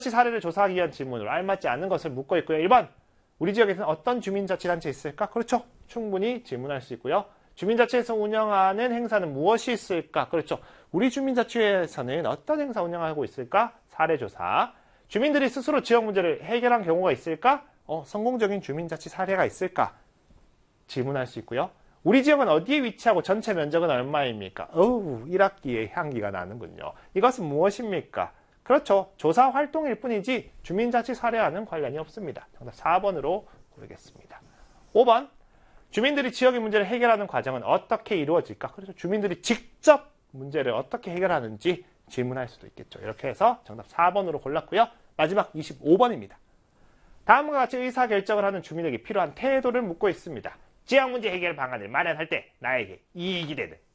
사례를 조사하기 위한 질문으로 알맞지 않는 것을 묻고 있고요. 1번, 우리 지역에서는 어떤 주민자치단체 있을까? 그렇죠. 충분히 질문할 수 있고요. 주민자치에서 운영하는 행사는 무엇이 있을까? 그렇죠. 우리 주민자치회에서는 어떤 행사 운영하고 있을까? 사례조사. 주민들이 스스로 지역 문제를 해결한 경우가 있을까? 성공적인 주민자치 사례가 있을까? 질문할 수 있고요. 우리 지역은 어디에 위치하고 전체 면적은 얼마입니까? 1학기에 향기가 나는군요. 이것은 무엇입니까? 그렇죠. 조사 활동일 뿐이지 주민자치 사례와는 관련이 없습니다. 정답 4번으로 고르겠습니다. 5번. 주민들이 지역의 문제를 해결하는 과정은 어떻게 이루어질까? 그래서 주민들이 직접 문제를 어떻게 해결하는지 질문할 수도 있겠죠. 이렇게 해서 정답 4번으로 골랐고요. 마지막 25번입니다. 다음과 같이 의사결정을 하는 주민에게 필요한 태도를 묻고 있습니다. 지역 문제 해결 방안을 마련할 때 나에게 이익이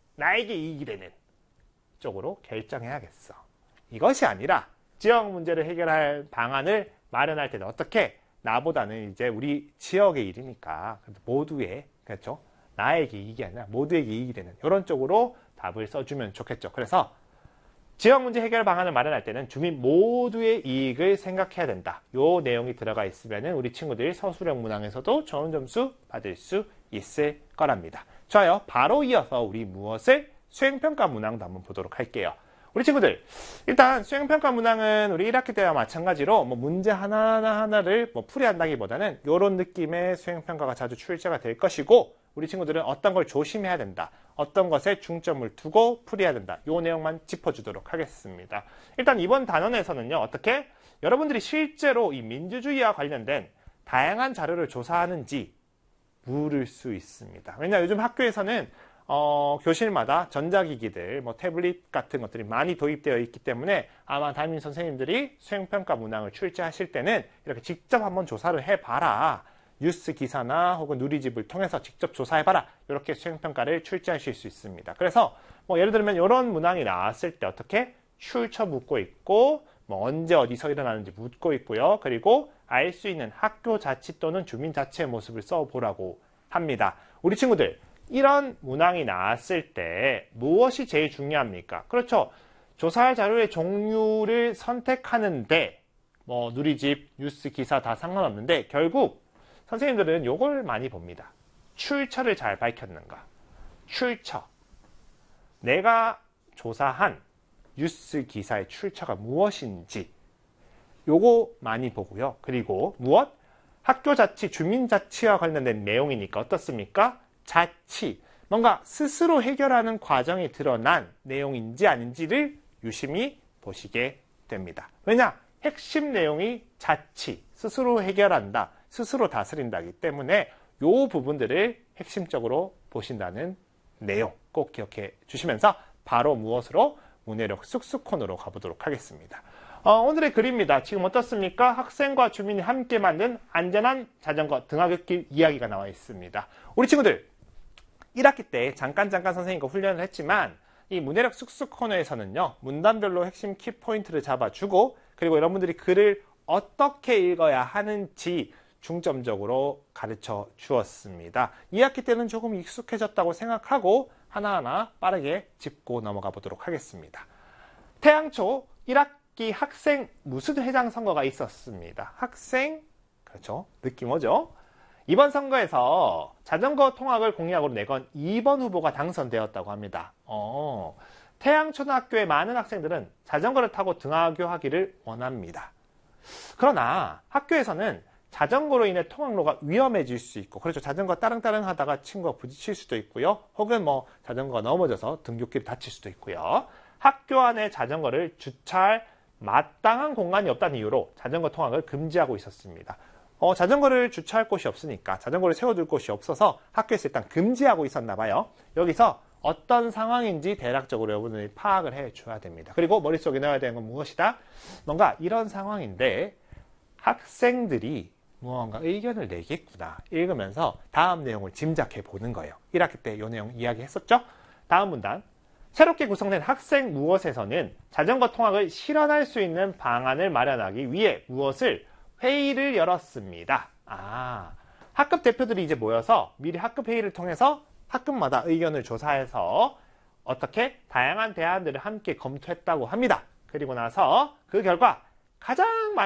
되는 쪽으로 결정해야겠어. 이것이 아니라 지역 문제를 해결할 방안을 마련할 때는 어떻게? 나보다는 이제 우리 지역의 일이니까 모두의, 그렇죠? 나에게 이익이 아니라 모두에게 이익이 되는 이런 쪽으로 답을 써주면 좋겠죠. 그래서 지역 문제 해결 방안을 마련할 때는 주민 모두의 이익을 생각해야 된다. 요 내용이 들어가 있으면 우리 친구들이 서술형 문항에서도 좋은 점수 받을 수 있을 거랍니다. 좋아요. 바로 이어서 우리 무엇을 수행평가 문항도 한번 보도록 할게요. 우리 친구들, 일단 수행평가 문항은 우리 1학기 때와 마찬가지로 문제 하나하나를 풀이한다기보다는 이런 느낌의 수행평가가 자주 출제가 될 것이고, 우리 친구들은 어떤 걸 조심해야 된다, 어떤 것에 중점을 두고 풀이해야 된다, 이 내용만 짚어주도록 하겠습니다. 일단 이번 단원에서는요, 어떻게 여러분들이 실제로 이 민주주의와 관련된 다양한 자료를 조사하는지 물을 수 있습니다. 왜냐, 요즘 학교에서는 교실마다 전자기기들, 태블릿 같은 것들이 많이 도입되어 있기 때문에 아마 담임 선생님들이 수행평가 문항을 출제하실 때는 이렇게 직접 한번 조사를 해봐라. 뉴스 기사나 혹은 누리집을 통해서 직접 조사해봐라. 이렇게 수행평가를 출제하실 수 있습니다. 그래서 예를 들면 이런 문항이 나왔을 때 어떻게 출처 묻고 있고, 언제 어디서 일어나는지 묻고 있고요. 그리고 알 수 있는 학교 자치 또는 주민 자치의 모습을 써보라고 합니다. 우리 친구들, 이런 문항이 나왔을 때 무엇이 제일 중요합니까? 그렇죠. 조사할 자료의 종류를 선택하는데 누리집, 뉴스, 기사 다 상관없는데 결국 선생님들은 이걸 많이 봅니다. 출처를 잘 밝혔는가? 출처. 내가 조사한 뉴스 기사의 출처가 무엇인지 요거 많이 보고요. 그리고 무엇? 학교자치, 주민자치와 관련된 내용이니까 어떻습니까? 자치, 뭔가 스스로 해결하는 과정이 드러난 내용인지 아닌지를 유심히 보시게 됩니다. 왜냐? 핵심 내용이 자치, 스스로 해결한다, 스스로 다스린다기 때문에 이 부분들을 핵심적으로 보신다는 내용 꼭 기억해 주시면서 바로 무엇으로? 문해력 쑥쑥콘으로 가보도록 하겠습니다. 오늘의 글입니다. 지금 어떻습니까? 학생과 주민이 함께 만든 안전한 자전거 등하굣길 이야기가 나와 있습니다. 우리 친구들, 1학기 때 잠깐 선생님과 훈련을 했지만 이 문해력 쑥쑥 코너에서는요, 문단별로 핵심 키포인트를 잡아주고, 그리고 여러분들이 글을 어떻게 읽어야 하는지 중점적으로 가르쳐 주었습니다. 2학기 때는 조금 익숙해졌다고 생각하고 하나하나 빠르게 짚고 넘어가 보도록 하겠습니다. 태양초 1학기 학생 무수회장 선거가 있었습니다. 학생, 그렇죠, 느낌 오죠? 이번 선거에서 자전거 통학을 공약으로 내건 2번 후보가 당선되었다고 합니다. 태양초등학교의 많은 학생들은 자전거를 타고 등하교하기를 원합니다. 그러나 학교에서는 자전거로 인해 통학로가 위험해질 수 있고, 그렇죠, 자전거 따릉따릉 하다가 친구가 부딪힐 수도 있고요, 혹은 자전거가 넘어져서 등굣길이 다칠 수도 있고요. 학교 안에 자전거를 주차할 마땅한 공간이 없다는 이유로 자전거 통학을 금지하고 있었습니다. 자전거를 주차할 곳이 없으니까, 자전거를 세워둘 곳이 없어서 학교에서 일단 금지하고 있었나 봐요. 여기서 어떤 상황인지 대략적으로 여러분들이 파악을 해줘야 됩니다. 그리고 머릿속에 넣어야 되는 건 무엇이다? 뭔가 이런 상황인데 학생들이 무언가 의견을 내겠구나 읽으면서 다음 내용을 짐작해 보는 거예요. 1학기 때 이 내용 이야기했었죠? 다음 문단. 새롭게 구성된 학생 무엇에서는 자전거 통학을 실현할 수 있는 방안을 마련하기 위해 무엇을 회의를 열었습니다. 학급 대표들이 이제 모여서 미리 학급 회의를 통해서 학급마다 의견을 조사해서 어떻게 다양한 대안들을 함께 검토했다고 합니다. 그리고 나서 그 결과 가장